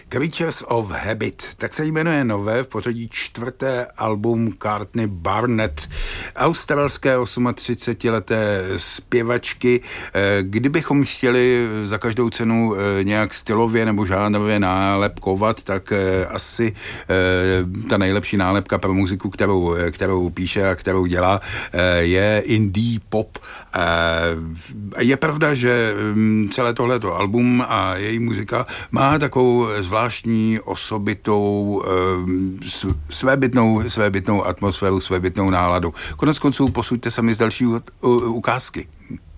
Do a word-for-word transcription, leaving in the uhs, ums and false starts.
Creatures of Habit, tak se jmenuje nové v pořadí čtvrté album Courtney Barnett, australské třicetiosmileté zpěvačky. Kdybychom chtěli za každou cenu nějak stylově nebo žánrově nálepkovat, tak asi ta nejlepší nálepka pro muziku, kterou, kterou píše a kterou dělá, je indie pop. Je pravda, že celé tohleto album a její muzika má takovou zvláštní, osobitou, svébytnou, svébytnou atmosféru, svébytnou náladu. Konec konců posuďte sami z další ukázky.